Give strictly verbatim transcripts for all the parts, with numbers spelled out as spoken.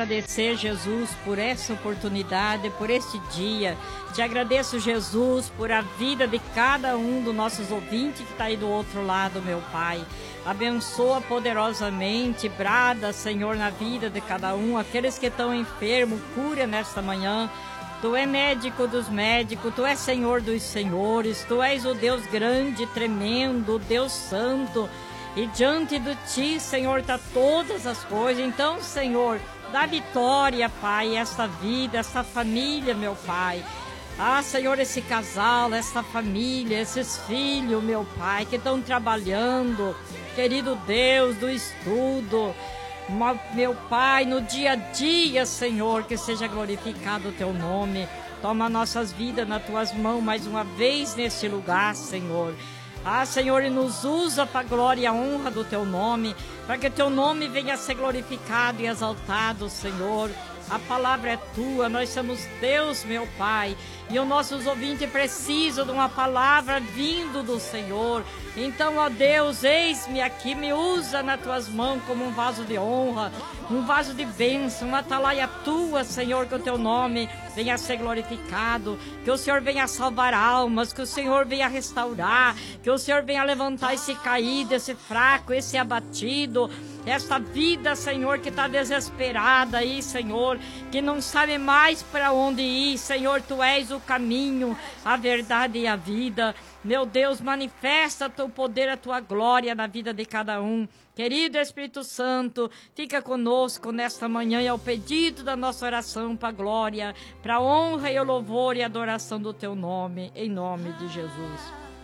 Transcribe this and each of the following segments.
agradecer, Jesus, por essa oportunidade, por este dia. Te agradeço, Jesus, por a vida de cada um dos nossos ouvintes que está aí do outro lado, meu Pai. Abençoa poderosamente, brada, Senhor, na vida de cada um. Aqueles que estão enfermos, cura nesta manhã. Tu és médico dos médicos, Tu és Senhor dos senhores, Tu és o Deus grande, tremendo, o Deus santo. E diante de Ti, Senhor, está todas as coisas. Então, Senhor, dá vitória, Pai, a esta vida, esta família, meu Pai. Ah, Senhor, esse casal, essa família, esses filhos, meu Pai, que estão trabalhando, querido Deus, do estudo. Meu Pai, no dia a dia, Senhor, que seja glorificado o Teu nome. Toma nossas vidas nas Tuas mãos mais uma vez neste lugar, Senhor. Ah, Senhor, e nos usa para a glória e a honra do Teu nome, para que Teu nome venha a ser glorificado e exaltado, Senhor. A palavra é Tua, nós somos Deus, meu Pai, e os nossos ouvintes precisam de uma palavra vindo do Senhor. Então, ó Deus, eis-me aqui, me usa nas Tuas mãos como um vaso de honra, um vaso de bênção, uma atalaia Tua, Senhor, que o Teu nome venha a ser glorificado, que o Senhor venha a salvar almas, que o Senhor venha a restaurar, que o Senhor venha a levantar esse caído, esse fraco, esse abatido, esta vida, Senhor, que está desesperada aí, Senhor, que não sabe mais para onde ir. Senhor, Tu és o caminho, a verdade e a vida. Meu Deus, manifesta Teu poder, a Tua glória na vida de cada um. Querido Espírito Santo, fica conosco nesta manhã e ao pedido da nossa oração para a glória, para a honra e o louvor e a adoração do Teu nome, em nome de Jesus.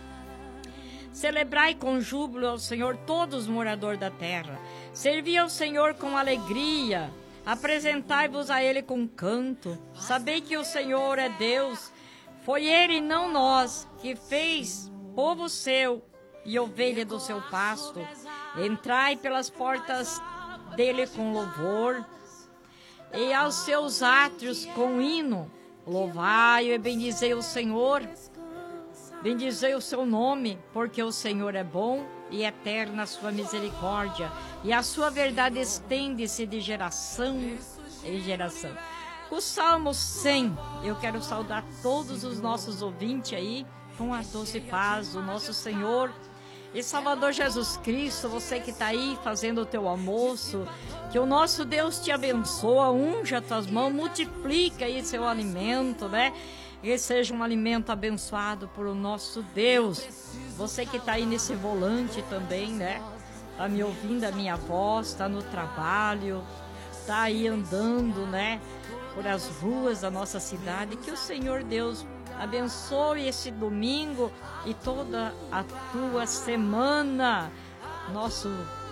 Celebrai com júbilo ao Senhor todos os moradores da terra. Servi ao Senhor com alegria. Apresentai-vos a Ele com canto. Sabei que o Senhor é Deus. Foi Ele e não nós que fez povo seu e ovelha do seu pasto. Entrai pelas portas dele com louvor e aos seus átrios com hino. Louvai e bendizei o Senhor. Bendizei o seu nome, porque o Senhor é bom e eterna a sua misericórdia, e a sua verdade estende-se de geração em geração. O Salmo cem, eu quero saudar todos os nossos ouvintes aí, com a doce paz do nosso Senhor e Salvador Jesus Cristo. Você que está aí fazendo o teu almoço, que o nosso Deus te abençoa, unja as tuas mãos, multiplica aí seu alimento, né? Que seja um alimento abençoado por o nosso Deus. Você que está aí nesse volante também, né? Está me ouvindo a minha voz, está no trabalho, está aí andando, né? Por as ruas da nossa cidade. Que o Senhor Deus abençoe esse domingo e toda a tua semana. Nosso,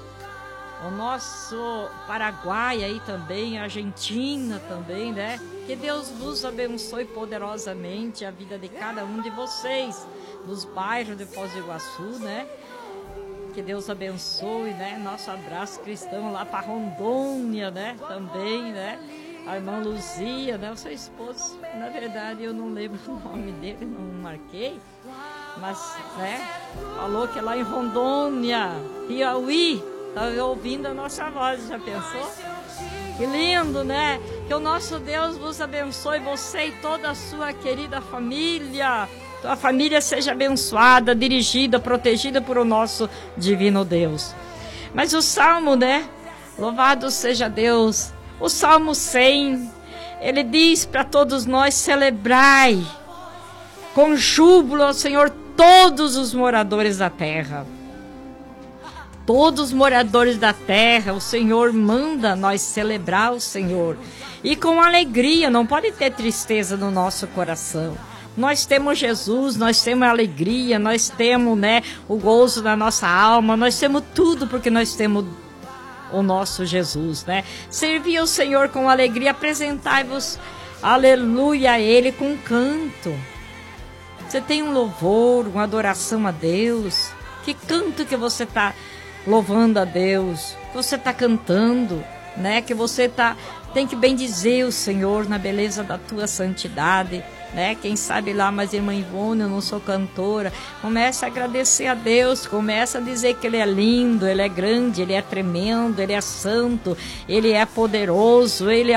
o nosso Paraguai aí também, Argentina também, né? Que Deus vos abençoe poderosamente a vida de cada um de vocês, nos bairros de Foz do Iguaçu, né? Que Deus abençoe, né? Nosso abraço cristão lá para Rondônia, né? Também, né? A irmã Luzia, né? O seu esposo, na verdade eu não lembro o nome dele, não marquei, mas, né? Falou que lá em Rondônia, Piauí, tá ouvindo a nossa voz, já pensou? Que lindo, né? Que o nosso Deus vos abençoe, você e toda a sua querida família. Tua família seja abençoada, dirigida, protegida por o nosso divino Deus. Mas o Salmo, né? Louvado seja Deus. O Salmo cem, ele diz para todos nós: celebrai com júbilo ao Senhor todos os moradores da terra. Todos os moradores da terra, o Senhor manda nós celebrar o Senhor. E com alegria, não pode ter tristeza no nosso coração. Nós temos Jesus, nós temos alegria, nós temos, né, o gozo da nossa alma, nós temos tudo porque nós temos o nosso Jesus, né? Servi ao Senhor com alegria, apresentai-vos, aleluia, a Ele com canto. Você tem um louvor, uma adoração a Deus? Que canto que você está louvando a Deus? Você está cantando, né? Que você tá, tem que bendizer o Senhor na beleza da tua santidade, né? Quem sabe lá, mas irmã Ivone, eu não sou cantora. Começa a agradecer a Deus, começa a dizer que Ele é lindo, Ele é grande, Ele é tremendo, Ele é santo, Ele é poderoso, Ele é